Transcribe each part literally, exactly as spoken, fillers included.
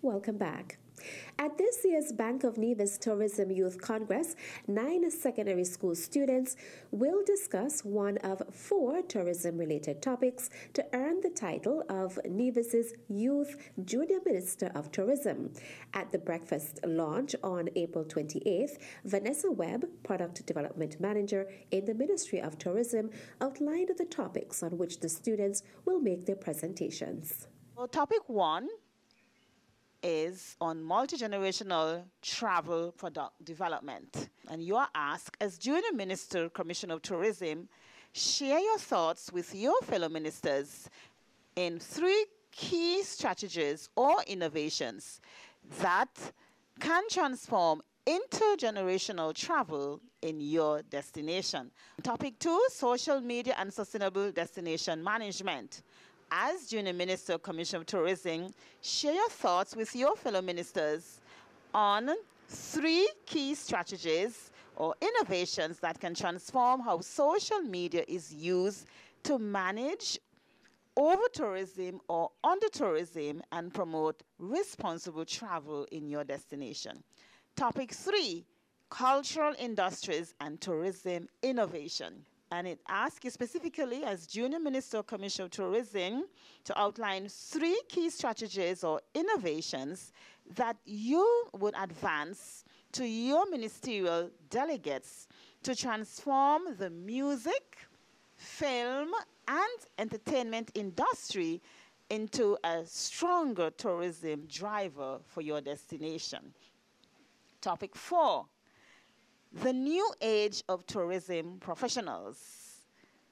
Welcome back. At this year's Bank of Nevis Tourism Youth Congress, nine secondary school students will discuss one of four tourism-related topics to earn the title of Nevis's Youth Junior Minister of Tourism. At the breakfast launch on April twenty-eighth, Vanessa Webb, Product Development Manager in the Ministry of Tourism, outlined the topics on which the students will make their presentations. Well, topic one is on multi-generational travel product development. And you are asked, as Junior Minister, Commissioner of Tourism, share your thoughts with your fellow ministers in three key strategies or innovations that can transform intergenerational travel in your destination. Topic two, social media and sustainable destination management. As Junior Minister, Commissioner of Tourism, share your thoughts with your fellow ministers on three key strategies or innovations that can transform how social media is used to manage over-tourism or under-tourism and promote responsible travel in your destination. Topic three, cultural industries and tourism innovation. And it asks you specifically, as Junior Minister, Commissioner of Tourism, to outline three key strategies or innovations that you would advance to your ministerial delegates to transform the music, film, and entertainment industry into a stronger tourism driver for your destination. Topic four, the new age of tourism professionals.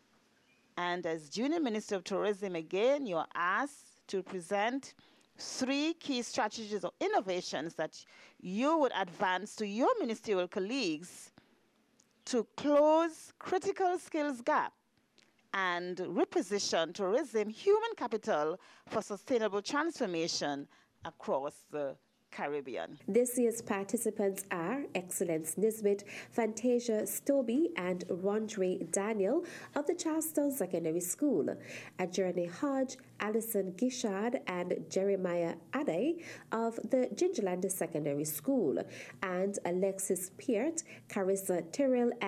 And as Junior Minister of Tourism, again, you are asked to present three key strategies or innovations that you would advance to your ministerial colleagues to close critical skills gap and reposition tourism human capital for sustainable transformation across the Caribbean. This year's participants are Excellence Nisbet, Fantasia Stobie, and Rondre Daniel of the Charlestown Secondary School. Adjourney Hodge, Alison Gishard, and Jeremiah Ade of the Gingerland Secondary School. And Alexis Peart, Carissa Tyrrell,